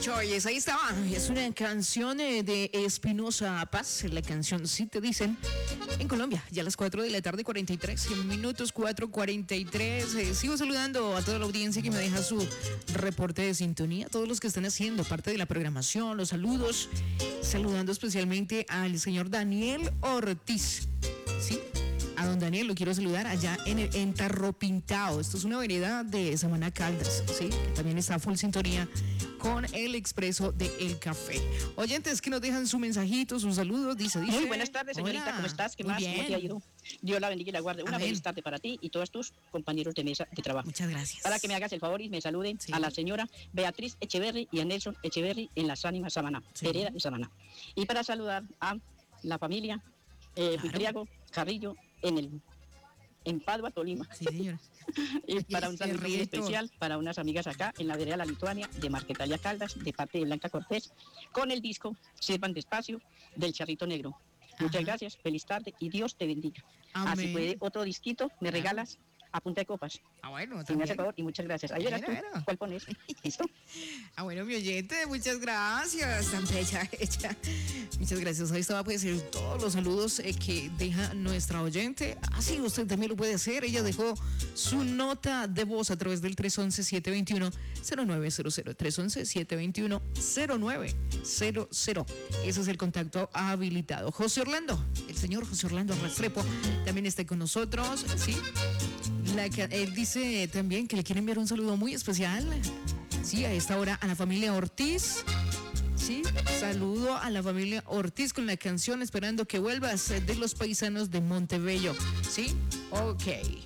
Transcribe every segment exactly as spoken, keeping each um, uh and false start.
Choices, ahí estaba. Es una canción eh, de Espinosa Paz. La canción Si Te Dicen. En Colombia, ya a las cuatro de la tarde, cuarenta y tres minutos, cuatro cuarenta y tres. Eh, sigo saludando a toda la audiencia que me deja su reporte de sintonía. Todos los que están haciendo parte de la programación, los saludos. Saludando especialmente al señor Daniel Ortiz. ¿Sí? A don Daniel lo quiero saludar allá en, el, en Tarro Pintado. Esto es una vereda de Samaná Caldas, ¿sí? También está full sintonía con el expreso de El Café. Oyentes que nos dejan su mensajito, sus saludos, dice, dice. Muy buenas tardes, señorita, hola, ¿cómo estás? ¿Qué muy más? bien. ¿Cómo te ha ido? Dios la bendiga y la guarde. Una Amén. feliz tarde para ti y todos tus compañeros de mesa de trabajo. Muchas gracias. Para que me hagas el favor y me saluden sí. a la señora Beatriz Echeverry y a Nelson Echeverry en Las Ánimas Samaná, sí. Vereda de Samaná. Y para saludar a la familia eh, claro. Carrillo en el en Padua, Tolima. Sí, señora. Y para un saludo muy especial para unas amigas acá en la vereda La Lituania de Marquetalia Caldas, de parte de Blanca Cortés, con el disco Sirvan Despacio del Charrito Negro. Ajá. Muchas gracias, feliz tarde y Dios te bendiga. Amén. Así puede otro disquito, me regalas a punta de copas. Ah, bueno, si me hace favor y muchas gracias. Ahí verás tú, bueno. ¿cuál pones? ¿Listo? Ah, bueno, mi oyente, muchas gracias. Tan bella ella. Muchas gracias. Ahí estaba, puede ser todos los saludos eh, que deja nuestra oyente. Así ah, usted también lo puede hacer. Ella dejó su nota de voz a través del tres once, siete veintiuno, cero nueve cero cero. tres once, siete veintiuno, cero nueve cero cero. Ese es el contacto habilitado. José Orlando, el señor José Orlando Restrepo, también está con nosotros, ¿sí? La, él dice también que le quiere enviar un saludo muy especial, sí, a esta hora a la familia Ortiz, sí, saludo a la familia Ortiz con la canción Esperando que vuelvas de los paisanos de Montebello, sí, ok.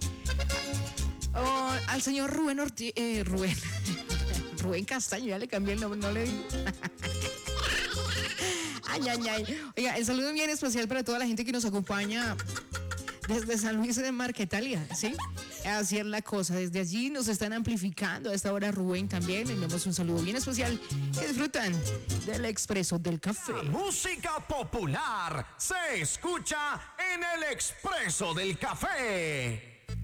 Oh, al señor Rubén Ortiz, eh, Rubén, Rubén Castaño, ya le cambié el nombre, no le digo. Ay, ay, ay. Oiga, el saludo bien especial para toda la gente que nos acompaña desde San Luis de Marquetalia, ¿sí? Así es la cosa, desde allí nos están amplificando a esta hora Rubén también, le damos un saludo bien especial, que disfrutan del expreso del café. La música popular se escucha en el expreso del café.